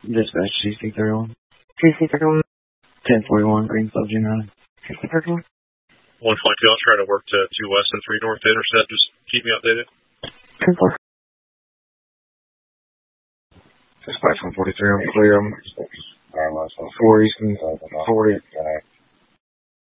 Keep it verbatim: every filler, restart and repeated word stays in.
Dispatch C C thirty-one. C C thirty-one. ten forty-one, Green Club G nine. C C thirty-one. one twenty-two, I'll try to work to two west and three north to intercept. Just keep me updated. ten four. Dispatch one forty-three, I'm clear. I'm four east and forty.